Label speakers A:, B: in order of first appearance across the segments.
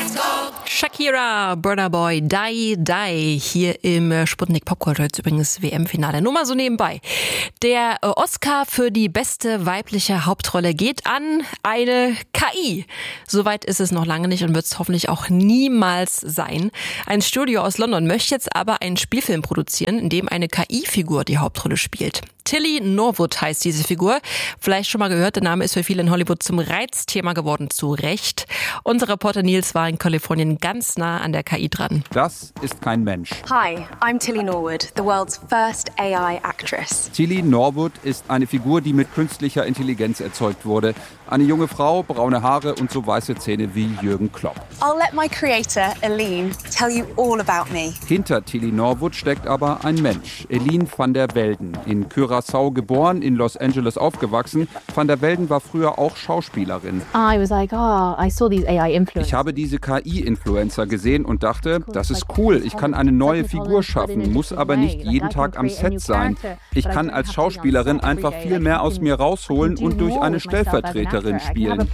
A: Shakira, Burna Boy, Die Die, hier im Sputnik Popculture, jetzt übrigens WM-Finale. Nur mal so nebenbei. Der Oscar für die beste weibliche Hauptrolle geht an eine KI. Soweit ist es noch lange nicht und wird es hoffentlich auch niemals sein. Ein Studio aus London möchte jetzt aber einen Spielfilm produzieren, in dem eine KI-Figur die Hauptrolle spielt. Tilly Norwood heißt diese Figur. Vielleicht schon mal gehört, der Name ist für viele in Hollywood zum Reizthema geworden, zu Recht. Unser Reporter Nils war in Kalifornien ganz nah an der KI dran.
B: Das ist kein Mensch.
C: Hi, I'm Tilly Norwood, the world's first AI actress.
B: Tilly Norwood ist eine Figur, die mit künstlicher Intelligenz erzeugt wurde. Eine junge Frau, braune Haare und so weiße Zähne wie Jürgen Klopp.
C: I'll let my creator, Aline, tell you all about me.
B: Hinter Tilly Norwood steckt aber ein Mensch, Eline van der Velden. In Curaçao geboren, in Los Angeles aufgewachsen. Van der Velden war früher auch Schauspielerin. Ich habe diese KI-Influencer gesehen und dachte, das ist cool, ich kann eine neue Figur schaffen, muss aber nicht jeden Tag am Set sein. Ich kann als Schauspielerin einfach viel mehr aus mir rausholen und durch eine Stellvertreterin spielen.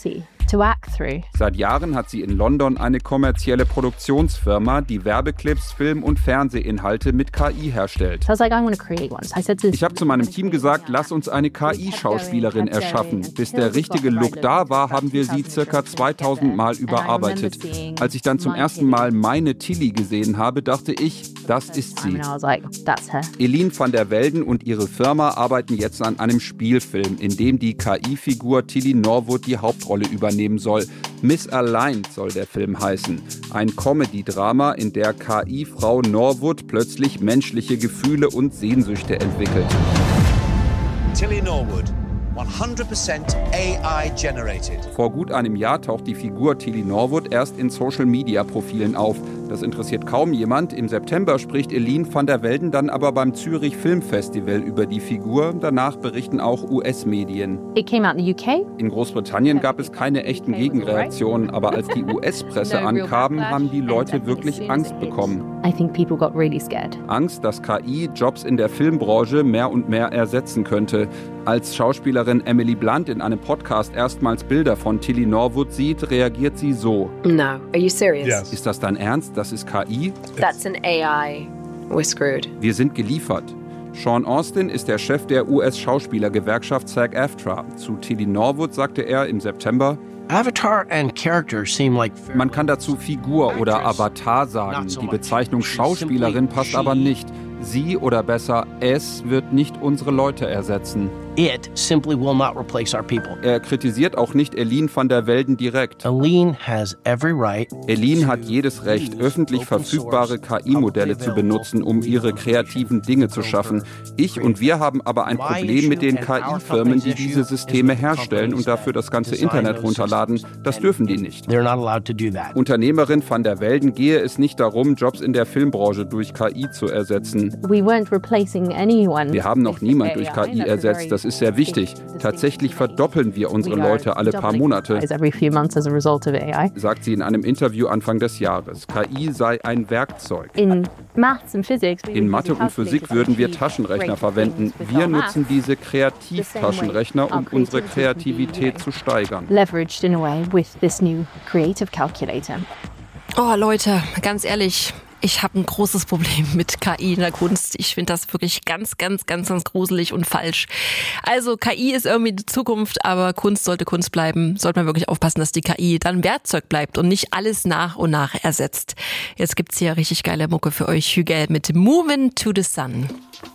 B: Seit Jahren hat sie in London eine kommerzielle Produktionsfirma, die Werbeclips, Film- und Fernsehinhalte mit KI herstellt. Ich habe zu meinem Team gesagt, lass uns eine KI-Schauspielerin erschaffen. Bis der richtige Look da war, haben wir sie ca. 2000 Mal überarbeitet. Als ich dann zum ersten Mal meine Tilly gesehen habe, dachte ich, das ist sie. Eline van der Velden und ihre Firma arbeiten jetzt an einem Spielfilm, in dem die KI-Figur Tilly Norwood die Hauptrolle übernehmen soll. Misaligned soll der Film heißen. Ein Comedy-Drama, in der KI-Frau Norwood plötzlich menschliche Gefühle und Sehnsüchte entwickelt.
D: Tilly Norwood, 100% AI generated.
B: Vor gut einem Jahr taucht die Figur Tilly Norwood erst in Social-Media-Profilen auf. Das interessiert kaum jemand. Im September spricht Eline van der Velden dann aber beim Zürich Filmfestival über die Figur. Danach berichten auch US-Medien. In Großbritannien gab es keine echten Gegenreaktionen, aber als die US-Presse ankam, haben die Leute wirklich Angst bekommen. Angst, dass KI Jobs in der Filmbranche mehr und mehr ersetzen könnte. Als Schauspielerin Emily Blunt in einem Podcast erstmals Bilder von Tilly Norwood sieht, reagiert sie so.
C: No, are you serious?
D: Yes.
B: Ist das dein Ernst? Das ist KI?
C: That's an AI. We're screwed.
B: Wir sind geliefert. Sean Austin ist der Chef der US-Schauspielergewerkschaft SAG-AFTRA. Zu Tilly Norwood sagte er im September:
E: Avatar and character seem like
B: Man kann dazu Figur oder Avatar sagen. Die Bezeichnung Schauspielerin passt aber nicht. Sie oder besser es wird nicht unsere Leute ersetzen.
E: It simply will not replace our people.
B: Er kritisiert auch nicht Eline van der Velden direkt.
E: Aline has every right.
B: Eline hat jedes Recht, öffentlich verfügbare KI-Modelle zu benutzen, um ihre kreativen Dinge zu schaffen. Ich und wir haben aber ein Problem mit den KI-Firmen, die diese Systeme herstellen und dafür das ganze Internet runterladen. Das dürfen die nicht.
E: They're not allowed to do that.
B: Unternehmerin van der Velden gehe es nicht darum, Jobs in der Filmbranche durch KI zu ersetzen. Wir haben noch niemand durch KI ersetzt, das ist sehr wichtig. Tatsächlich verdoppeln wir unsere Leute alle paar Monate, sagt sie in einem Interview Anfang des Jahres. KI sei ein Werkzeug. In Mathe und Physik würden wir Taschenrechner verwenden. Wir nutzen diese Kreativtaschenrechner, um unsere Kreativität zu steigern.
A: Oh Leute, ganz ehrlich, ich habe ein großes Problem mit KI in der Kunst. Ich finde das wirklich ganz, ganz, ganz, ganz gruselig und falsch. Also KI ist irgendwie die Zukunft, aber Kunst sollte Kunst bleiben. Sollte man wirklich aufpassen, dass die KI dann Werkzeug bleibt und nicht alles nach und nach ersetzt. Jetzt gibt's hier richtig geile Mucke für euch. Hugel mit Movin' to the Sun.